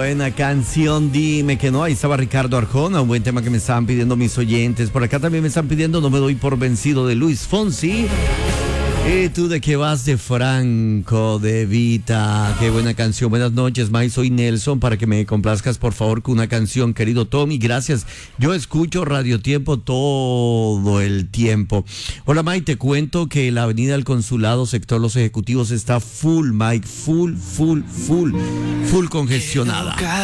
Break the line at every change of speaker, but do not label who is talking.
buena canción, dime que no. Ahí estaba Ricardo Arjona, un buen tema que me estaban pidiendo mis oyentes. Por acá también me están pidiendo No me doy por vencido, de Luis Fonsi. ¿Y tú de qué vas? De Franco, de Vita. Qué buena canción. Buenas noches, May. Soy Nelson. Para que me complazcas, por favor, con una canción, querido Tommy. Gracias. Yo escucho Radio Tiempo todo el tiempo. Hola, May. Te cuento que la avenida del Consulado, sector Los Ejecutivos, está full, Mike. Full congestionada.